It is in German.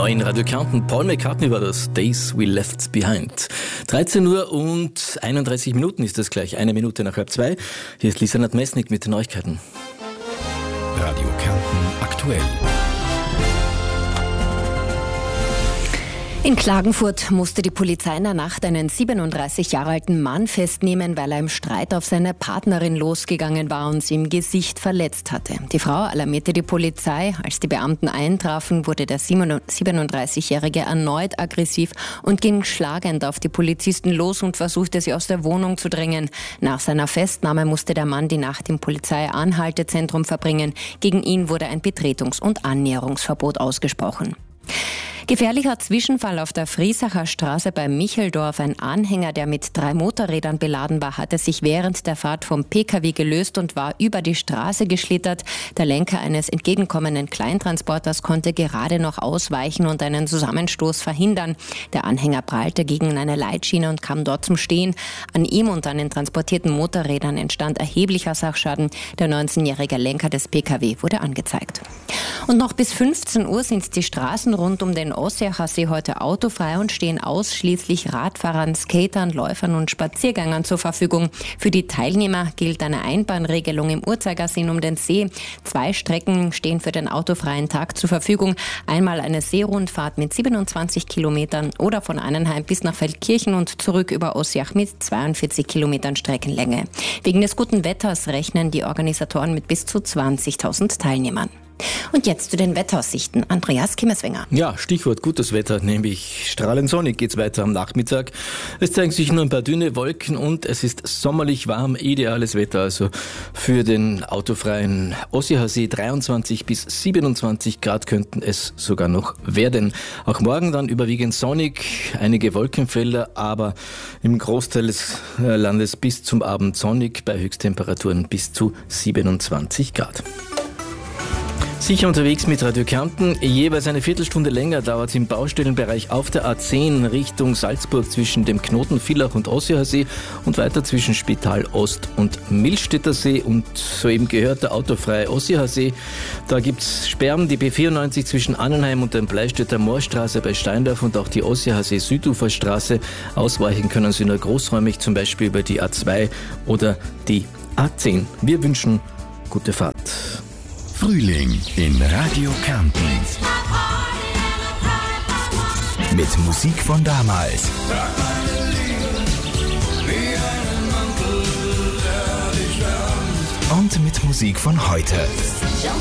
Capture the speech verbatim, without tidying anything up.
neuen Radio Kärnten. Paul McCartney war das, Days We Left Behind. dreizehn Uhr und einunddreißig Minuten ist das gleich, eine Minute nach halb zwei. Hier ist Lisa Nadmesnik mit den Neuigkeiten. Radio Kärnten aktuell. In Klagenfurt musste die Polizei in der Nacht einen siebenunddreißig Jahre alten Mann festnehmen, weil er im Streit auf seine Partnerin losgegangen war und sie im Gesicht verletzt hatte. Die Frau alarmierte die Polizei. Als die Beamten eintrafen, wurde der siebenunddreißigjährige erneut aggressiv und ging schlagend auf die Polizisten los und versuchte, sie aus der Wohnung zu drängen. Nach seiner Festnahme musste der Mann die Nacht im Polizeianhaltezentrum verbringen. Gegen ihn wurde ein Betretungs- und Annäherungsverbot ausgesprochen. Gefährlicher Zwischenfall auf der Friesacher Straße bei Micheldorf. Ein Anhänger, der mit drei Motorrädern beladen war, hatte sich während der Fahrt vom P K W gelöst und war über die Straße geschlittert. Der Lenker eines entgegenkommenden Kleintransporters konnte gerade noch ausweichen und einen Zusammenstoß verhindern. Der Anhänger prallte gegen eine Leitschiene und kam dort zum Stehen. An ihm und an den transportierten Motorrädern entstand erheblicher Sachschaden. Der neunzehnjährige Lenker des P K W wurde angezeigt. Und noch bis fünfzehn Uhr sind die Straßen rund um den Ossiacher See heute autofrei und stehen ausschließlich Radfahrern, Skatern, Läufern und Spaziergängern zur Verfügung. Für die Teilnehmer gilt eine Einbahnregelung im Uhrzeigersinn um den See. Zwei Strecken stehen für den autofreien Tag zur Verfügung. Einmal eine Seerundfahrt mit siebenundzwanzig Kilometern oder von Annenheim bis nach Feldkirchen und zurück über Ossiach mit zweiundvierzig Kilometern Streckenlänge. Wegen des guten Wetters rechnen die Organisatoren mit bis zu zwanzigtausend Teilnehmern. Und jetzt zu den Wetteraussichten. Andreas Kimmeswenger. Ja, Stichwort gutes Wetter, nämlich strahlend sonnig geht's weiter am Nachmittag. Es zeigen sich nur ein paar dünne Wolken und es ist sommerlich warm, ideales Wetter. Also für den autofreien Ossiacher See dreiundzwanzig bis siebenundzwanzig Grad könnten es sogar noch werden. Auch morgen dann überwiegend sonnig, einige Wolkenfelder, aber im Großteil des Landes bis zum Abend sonnig, bei Höchsttemperaturen bis zu siebenundzwanzig Grad. Sicher unterwegs mit Radio Kärnten. Jeweils eine Viertelstunde länger dauert es im Baustellenbereich auf der A zehn Richtung Salzburg zwischen dem Knoten Villach und Ossiacher See und weiter zwischen Spital Ost und Millstätter See und soeben gehört der autofreie Ossiacher See. Da gibt's Sperren, die B vierundneunzig zwischen Annenheim und der Bleistädter Moorstraße bei Steindorf und auch die Ossiacher See Süduferstraße. Ausweichen können Sie nur großräumig, zum Beispiel über die A zwei oder die A zehn. Wir wünschen gute Fahrt. Frühling in Radio Kärnten. Mit Musik von damals. Und mit Musik von heute.